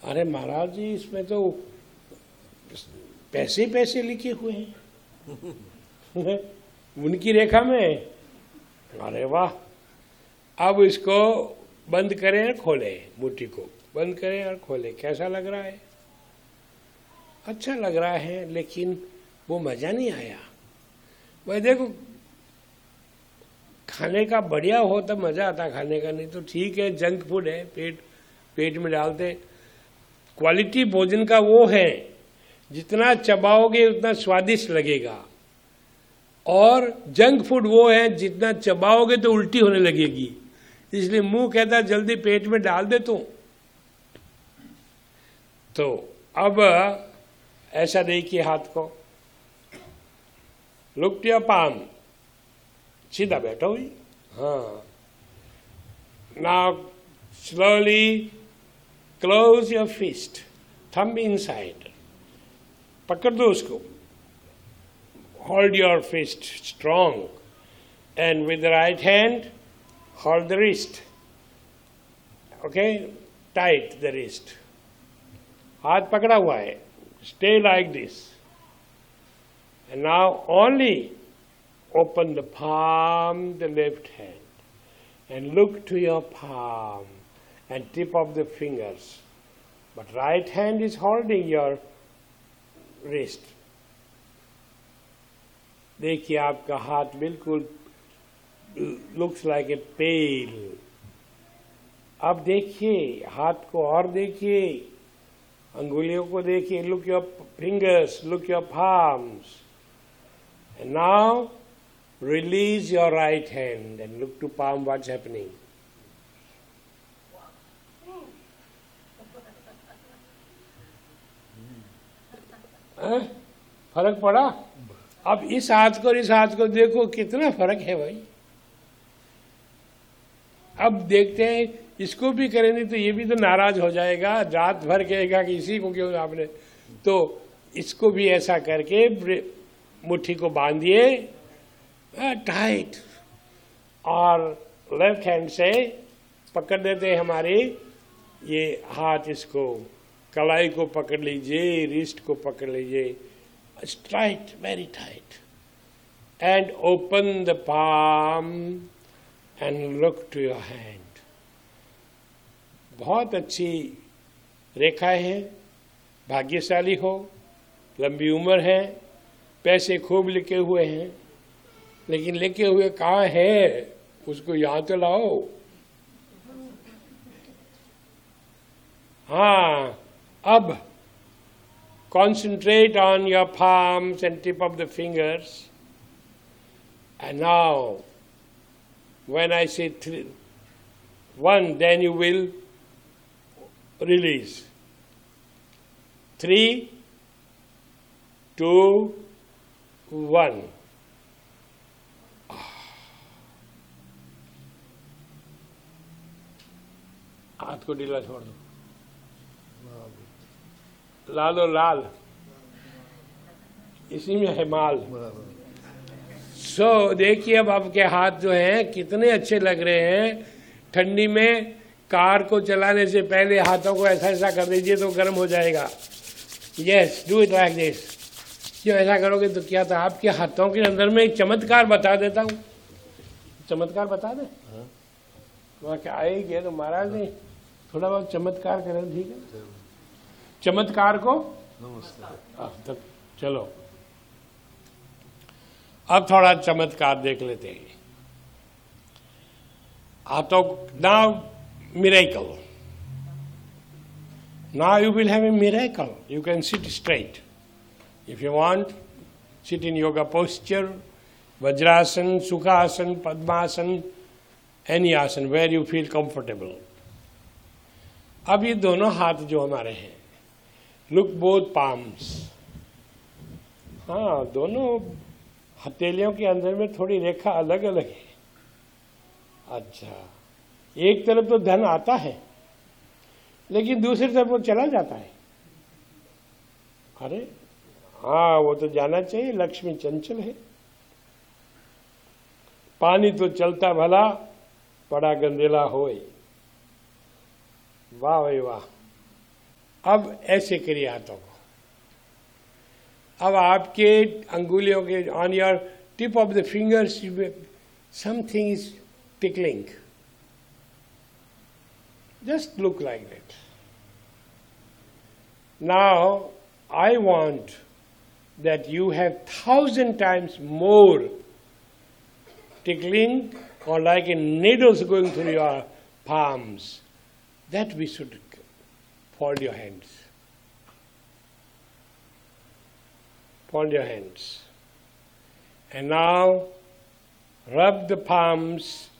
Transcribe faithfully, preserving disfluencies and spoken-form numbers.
अरे महाराज जी, इसमें तो पैसे पैसे लिखे हुए हैं उनकी रेखा में। अरे वाह, अब इसको बंद करें और खोलें, मुट्ठी को बंद करें और खोलें, कैसा लग रहा है? अच्छा लग रहा है, लेकिन वो मजा नहीं आया। भाई देखो, खाने का बढ़िया हो तब मजा आता खाने का, नहीं तो ठीक है, जंक फूड है, पेट पेट में डालते। क्वालिटी भोजन का वो है, जितना चबाओगे उतना स्वादिष्ट लगेगा, और जंक फूड वो है जितना चबाओगे तो उल्टी होने लगेगी। इसलिए मुंह कहता जल्दी पेट में डाल दे तू। तो अब ऐसा देखिए हाथ को, लुक टू योर पाम, सीधा बैठो हुई। हाँ, now slowly close your fist, thumb inside, पकड़ दो उसको, hold your fist strong, and with the right hand hold the wrist, okay, tight the wrist, हाथ पकड़ा हुआ है, stay like this. And now only open the palm, the left hand, and look to your palm and tip of the fingers. But right hand is holding your wrist. देखिए आपका हाथ बिल्कुल looks like a pail. अब देखिए हाथ को और देखिए, अंगुलियों को देखिए, look your fingers, look your palms. And now release your right hand and look to palm, what's happening. हाँ? फर्क पड़ा? अब इस हाथ को और इस हाथ को देखो कितना फर्क है भाई। अब देखते हैं, इसको भी करेंगे तो ये भी तो नाराज हो जाएगा, रात भर कहेगा कि इसी को क्यों आपने। तो इसको भी ऐसा करके मुट्ठी को बांधिए टाइट, और लेफ्ट हैंड से पकड़ देते हैं हमारे ये हाथ, इसको कलाई को पकड़ लीजिए, रिस्ट को पकड़ लीजिए, tight, very tight, and open the palm and look to your hand. बहुत अच्छी रेखाएं हैं, भाग्यशाली हो, लंबी उम्र है, पैसे खूब लिखे हुए हैं, लेकिन लिखे हुए कहाँ है, उसको यहां तो लाओ। हाँ, अब concentrate on your palms and tip of the fingers, and now when I say three, one, then you will release. Three, two, one. हाथ को ढीला छोड़ दो, लाल और लाल, इसी में है माल। सो so, देखिए अब आपके हाथ जो हैं कितने अच्छे लग रहे हैं। ठंडी में कार को चलाने से पहले हाथों को ऐसा ऐसा कर दीजिए तो गर्म हो जाएगा। Yes, do it like this. जो ऐसा करोगे तो क्या था, आपके हाथों के अंदर में एक चमत्कार बता देता हूँ। चमत्कार बता दे, वहाँ क्या आएगी तो महाराज ने थोड़ा बहुत चमत्कार करें, ठीक है? चमत्कार को तब चलो अब थोड़ा चमत्कार देख लेते हैं। हाथों, now miracle. Now you will have a miracle. You can sit straight. If you want, sit in yoga posture, Vajrasan, Sukhasan, Padmasan, any asan, where you feel comfortable. अब ये दोनों हाथ जो हमारे हैं, look both palms. हाँ, दोनों हथेलियों के अंदर में थोड़ी रेखा अलग अलग है। अच्छा, एक तरफ तो धन आता है, लेकिन दूसरी तरफ वो चला जाता है। अरे हाँ, वो तो जाना चाहिए, लक्ष्मी चंचल है। पानी तो चलता भला, बड़ा गंदेला होए। वाह भाई वाह। अब ऐसे करिए हाथों को. अब आपके अंगुलियों के on your tip of the fingers something is tickling. Just look like that. Now I want that you have thousand times more tickling or like in needles going through your palms. That we should fold your hands. Fold your hands. And now rub the palms